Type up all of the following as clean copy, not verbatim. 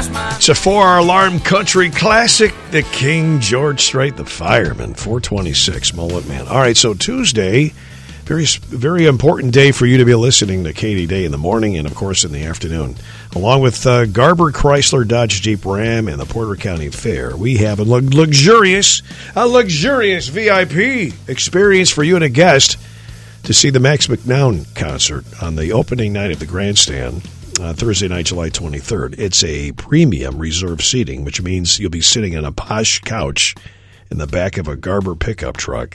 It's a 4-hour alarm country classic, the King George Strait, the Fireman, 426, Mullet Man. All right, so Tuesday, very important day for you to be listening to Katie Day in the morning and, of course, in the afternoon. Along with Garber Chrysler Dodge Jeep Ram and the Porter County Fair, we have a luxurious VIP experience for you and a guest to see the Max McNown concert on the opening night of the Grandstand. Thursday night, July 23rd. It's a premium reserve seating, which means you'll be sitting on a posh couch in the back of a Garber pickup truck.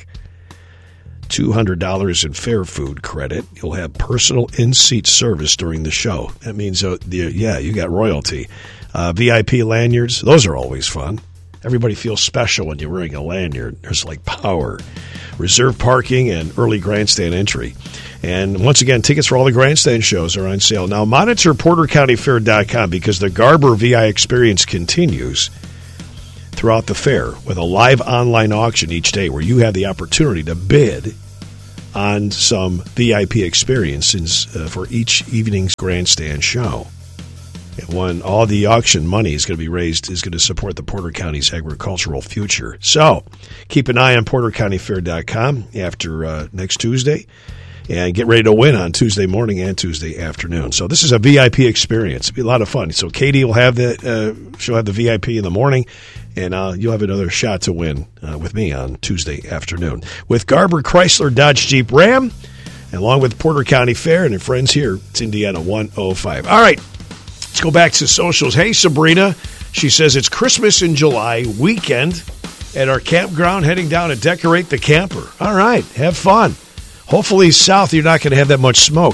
$200 in fair food credit. You'll have personal in-seat service during the show. That means, you got royalty. VIP lanyards, those are always fun. Everybody feels special when you're wearing a lanyard. There's like power. Reserve parking and early grandstand entry. And once again, tickets for all the grandstand shows are on sale. Now, monitor PorterCountyFair.com because the Garber VI experience continues throughout the fair with a live online auction each day where you have the opportunity to bid on some VIP experiences for each evening's grandstand show. And when all the auction money is going to be raised, is going to support the Porter County's agricultural future. So keep an eye on PorterCountyFair.com after next Tuesday. And get ready to win on Tuesday morning and Tuesday afternoon. So this is a VIP experience. It'll be a lot of fun. So Katie will have she'll have the VIP in the morning, and you'll have another shot to win with me on Tuesday afternoon. With Garber Chrysler Dodge Jeep Ram, along with Porter County Fair and your friends here, it's Indiana 105. All right, let's go back to socials. Hey, Sabrina. She says it's Christmas in July weekend at our campground, heading down to decorate the camper. All right, have fun. Hopefully south, you're not going to have that much smoke.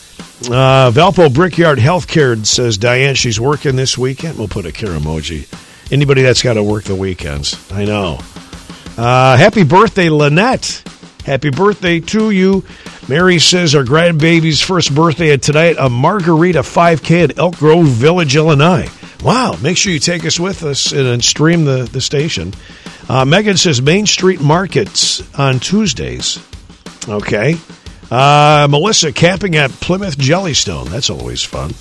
Valpo Brickyard Healthcare says, Diane, she's working this weekend. We'll put a care emoji. Anybody that's got to work the weekends. I know. Happy birthday, Lynette. Happy birthday to you. Mary says our grandbaby's first birthday tonight, a Margarita 5K at Elk Grove Village, Illinois. Wow. Make sure you take us with us and stream the station. Megan says Main Street Markets on Tuesdays. Okay. Melissa, camping at Plymouth Jellystone. That's always fun.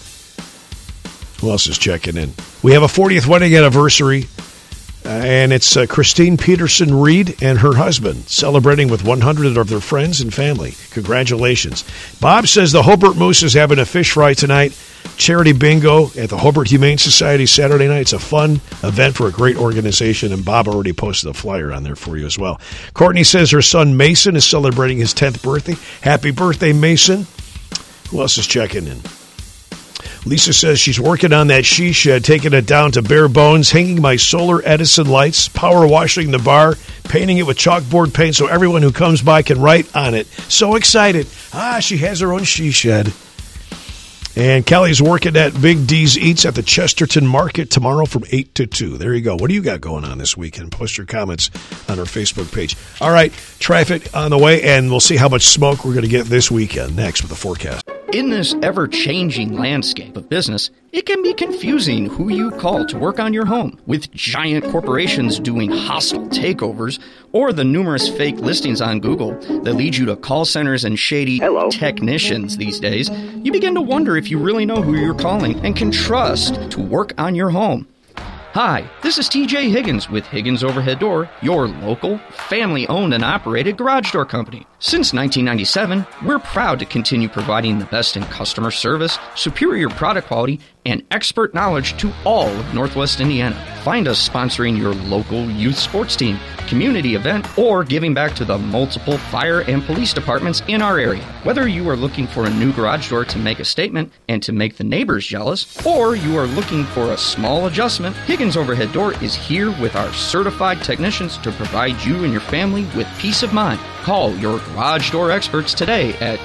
Who else is checking in? We have a 40th wedding anniversary, and it's Christine Peterson Reed and her husband celebrating with 100 of their friends and family. Congratulations. Bob says the Hobart Moose is having a fish fry tonight. Charity bingo at the Hobart Humane Society Saturday night. It's a fun event for a great organization, and Bob already posted a flyer on there for you as well. Courtney says her son Mason is celebrating his 10th birthday. Happy birthday, Mason. Who else is checking in? Lisa says she's working on that she shed, taking it down to bare bones, hanging my solar Edison lights, power washing the bar, painting it with chalkboard paint so everyone who comes by can write on it. So excited. She has her own she shed. And Kelly's working at Big D's Eats at the Chesterton Market tomorrow from 8 to 2. There you go. What do you got going on this weekend? Post your comments on our Facebook page. All right, traffic on the way, and we'll see how much smoke we're going to get this weekend. Next with the forecast. In this ever-changing landscape of business, it can be confusing who you call to work on your home. With giant corporations doing hostile takeovers, or the numerous fake listings on Google that lead you to call centers and shady technicians these days, you begin to wonder if you really know who you're calling and can trust to work on your home. Hi, this is TJ Higgins with Higgins Overhead Door, your local, family-owned and operated garage door company. Since 1997, we're proud to continue providing the best in customer service, superior product quality, and expert knowledge to all of Northwest Indiana. Find us sponsoring your local youth sports team, community event, or giving back to the multiple fire and police departments in our area. Whether you are looking for a new garage door to make a statement and to make the neighbors jealous, or you are looking for a small adjustment, Higgins Overhead Door is here with our certified technicians to provide you and your family with peace of mind. Call your garage door experts today at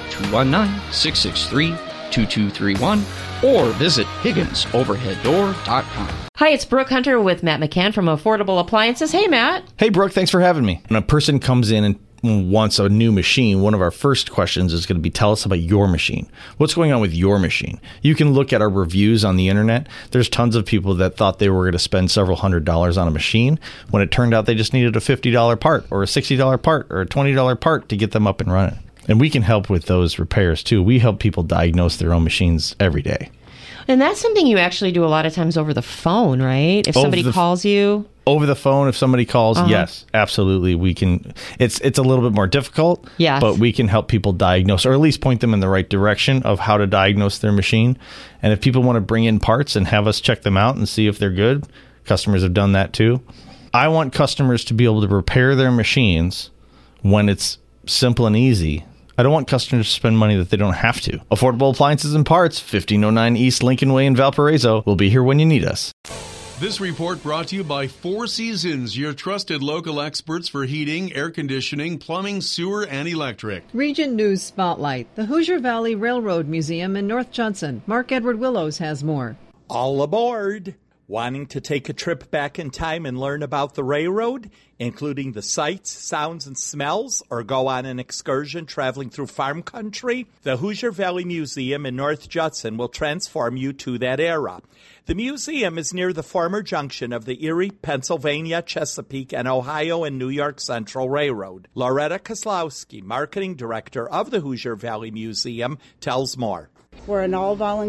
219-663-2231 or visit HigginsOverheadDoor.com. Hi, it's Brooke Hunter with Matt McCann from Affordable Appliances. Hey, Matt. Hey, Brooke. Thanks for having me. When a person comes in and wants a new machine, one of our first questions is going to be, tell us about your machine. What's going on with your machine? You can look at our reviews on the internet. There's tons of people that thought they were going to spend several $100s on a machine when it turned out they just needed a $50 part or a $60 part or a $20 part to get them up and running. And we can help with those repairs too. We help people diagnose their own machines every day. And that's something you actually do a lot of times over the phone, right? If somebody calls you. Over the phone, if somebody calls, yes, absolutely. We can. It's a little bit more difficult, yes, but we can help people diagnose, or at least point them in the right direction of how to diagnose their machine. And if people want to bring in parts and have us check them out and see if they're good, customers have done that too. I want customers to be able to repair their machines when it's simple and easy. I don't want customers to spend money that they don't have to. Affordable Appliances and Parts, 1509 East Lincoln Way in Valparaiso. We'll be here when you need us. This report brought to you by Four Seasons, your trusted local experts for heating, air conditioning, plumbing, sewer, and electric. Region News Spotlight. The Hoosier Valley Railroad Museum in North Judson. Mark Edward Willows has more. All aboard! Wanting to take a trip back in time and learn about the railroad, including the sights, sounds, and smells, or go on an excursion traveling through farm country? The Hoosier Valley Museum in North Judson will transform you to that era. The museum is near the former junction of the Erie, Pennsylvania, Chesapeake, and Ohio and New York Central Railroad. Loretta Kozlowski, marketing director of the Hoosier Valley Museum, tells more. We're an all-volunteer